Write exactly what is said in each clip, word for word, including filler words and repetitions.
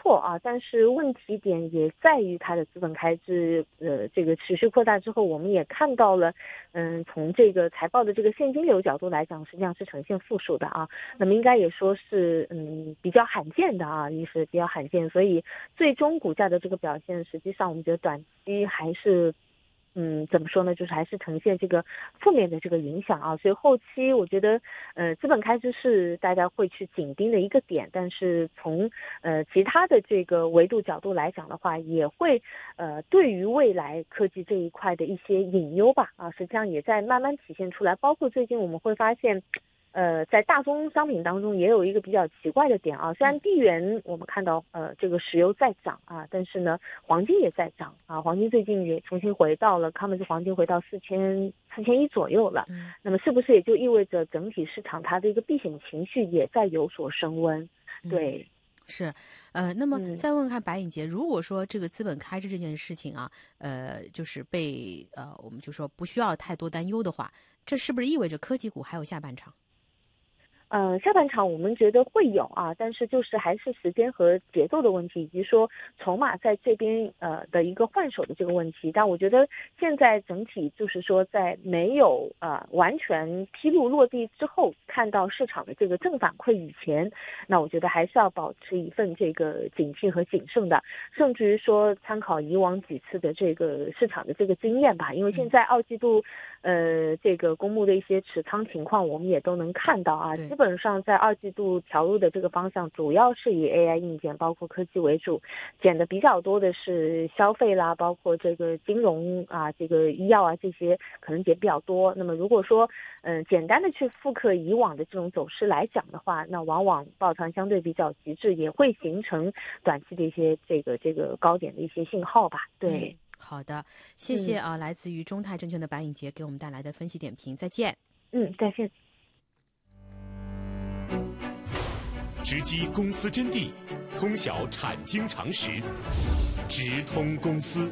错啊，但是问题点也在于它的资本开支呃这个持续扩大之后，我们也看到了，嗯，从这个财报的这个现金流角度来讲，实际上是呈现负数的啊。那么应该也说是嗯比较罕见的啊，也是比较罕见，所以最终股价的这个表现，实际上我们觉得短期还是。嗯，怎么说呢？就是还是呈现这个负面的这个影响啊，所以后期我觉得，呃，资本开支是大家会去紧盯的一个点，但是从呃其他的这个维度角度来讲的话，也会呃对于未来科技这一块的一些隐忧吧，啊，实际上也在慢慢体现出来，包括最近我们会发现。呃，在大宗商品当中也有一个比较奇怪的点啊，虽然地缘我们看到呃这个石油在涨啊，但是呢黄金也在涨啊，黄金最近也重新回到了，他们是黄金回到四千四千一左右了，嗯，那么是不是也就意味着整体市场它的一个避险情绪也在有所升温？对。嗯是，呃，那么再问问看白颖杰，如果说这个资本开支这件事情啊，呃，就是被呃，我们就说不需要太多担忧的话，这是不是意味着科技股还有下半场？ 呃，下半场我们觉得会有啊，但是就是还是时间和节奏的问题，以及说筹码在这边呃的一个换手的这个问题。但我觉得现在整体就是说，在没有呃完全披露落地之后，看到市场的这个正反馈以前，那我觉得还是要保持一份这个警惕和谨慎的，甚至于说参考以往几次的这个市场的这个经验吧。因为现在二季度呃这个公募的一些持仓情况，我们也都能看到啊。基本上在二季度调入的这个方向，主要是以 A I 硬件包括科技为主，减的比较多的是消费啦，包括这个金融啊，这个医药啊这些可能减比较多。那么如果说嗯、呃、简单的去复刻以往的这种走势来讲的话，那往往抱团相对比较极致，也会形成短期的一些这个这个高点的一些信号吧。对。 嗯，好的，谢谢啊，嗯、来自于中泰证券的白颖杰给我们带来的分析点评，再见。 嗯，再见。 直击公司真谛，通晓产经常识，直通公司。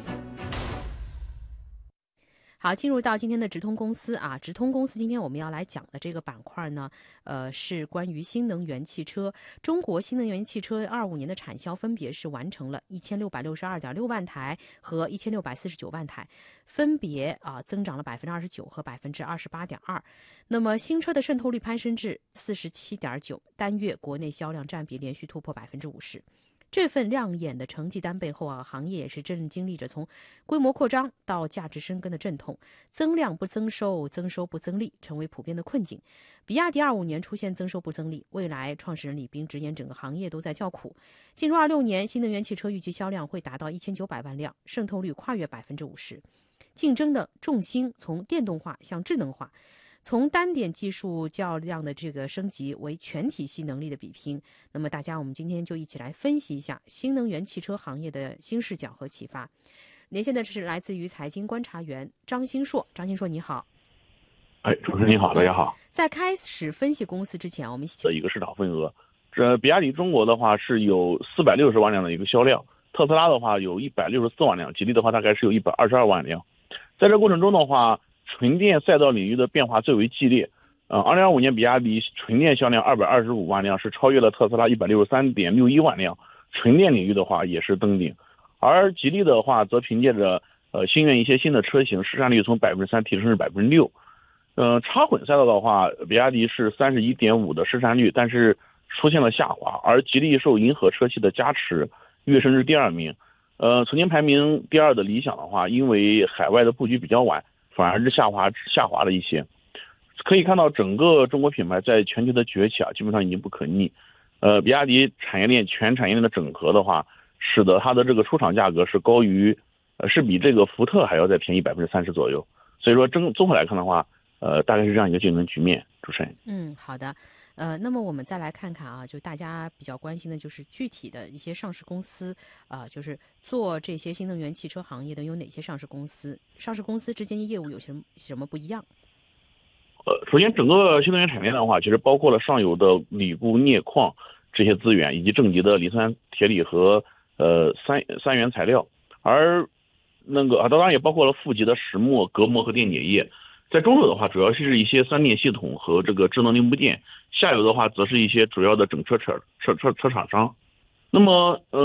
好，进入到今天的直通公司啊，直通公司今天我们要来讲的这个板块呢，呃，是关于新能源汽车。中国新能源汽车二五年的产销分别是完成了一千六百六十二点六万台和一千六百四十九万台，分别啊增长了百分之二十九和百分之二十八点二。那么新车的渗透率攀升至四十七点九，单月国内销量占比连续突破百分之五十。这份亮眼的成绩单背后啊，行业也是正经历着从规模扩张到价值深耕的阵痛，增量不增收，增收不增利，成为普遍的困境。比亚迪二五年出现增收不增利，未来创始人李斌直言整个行业都在叫苦。进入二六年，新能源汽车预计销量会达到一千九百万辆，渗透率跨越百分之五十，竞争的重心从电动化向智能化。从单点技术较量的这个升级为全体系能力的比拼，那么大家我们今天就一起来分析一下新能源汽车行业的新视角和启发。连线的是来自于财经观察员张新硕，张新硕你好。 哎，主持人你好，大家好。 在开始分析公司之前，我们的一个市场份额，这比亚迪中国的话是有四百六十万辆的一个销量，特斯拉的话有一百六十四万辆，吉利的话大概是有一百二十二万辆。在这过程中的话，纯电赛道领域的变化最为激烈。呃，二零二五年比亚迪纯电销量二百二十五万辆，是超越了特斯拉一百六十三点六一万辆，纯电领域的话也是登顶。而吉利的话，则凭借着呃新源一些新的车型，市占率从百分之三提升至百分之六。呃，插混赛道的话，比亚迪是三十一点五的市占率，但是出现了下滑，而吉利受银河车系的加持，跃升至第二名。呃，曾经排名第二的理想的话，因为海外的布局比较晚，反而是下滑下滑了一些。可以看到整个中国品牌在全球的崛起啊，基本上已经不可逆。呃，比亚迪产业链全产业链的整合的话，使得它的这个出厂价格是高于，呃，是比这个福特还要再便宜百分之三十左右。所以说，综综合来看的话，呃，大概是这样一个竞争局面。主持人， 嗯，好的。呃，那么我们再来看看啊，就大家比较关心的就是具体的一些上市公司啊、呃，就是做这些新能源汽车行业的有哪些上市公司？上市公司之间的业务有些什么不一样？ 呃，首先整个新能源产业链的话，其实包括了上游的锂钴镍矿这些资源，以及正极的磷酸铁锂和呃三三元材料，而那个啊，当然也包括了负极的石墨、隔膜和电解液。在中游的话，主要是一些三电系统和这个智能零部件；下游的话，则是一些主要的整车车车车车厂商。那么，呃。